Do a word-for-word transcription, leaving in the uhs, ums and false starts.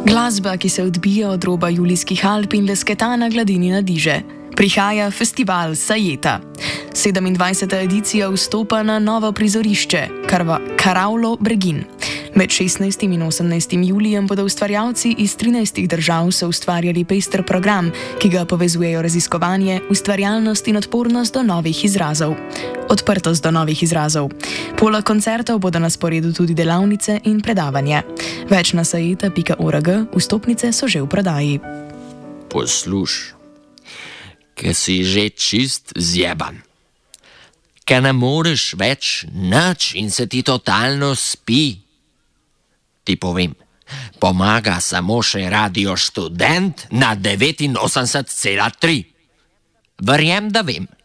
Glasba, ki se odbija od roba Julijskih Alp in lesketa na gladini Nadiže. Prihaja festival Sajeta. sedemindvajseta edicija vstopa na novo prizorišče, Karavlo Bregin. Med šestnajstim in osemnajstim julijem bodo ustvarjalci iz trinajstih držav soustvarjali pester program, ki ga povezujejo raziskovanje, ustvarjalnost in odpornost do novih izrazov. Odprtost do novih izrazov. Poleg koncertov bodo na sporedu tudi delavnice in predavanje. Več na sajeta pika org, vstopnice so že v prodaji. Posluš, ker si že čist zjeban. Ker ne moreš več nič in se ti totalno spi. Ti povem, pomaga samo še Radio Študent na devetinosemdeset cela tri. Verjem, da vem.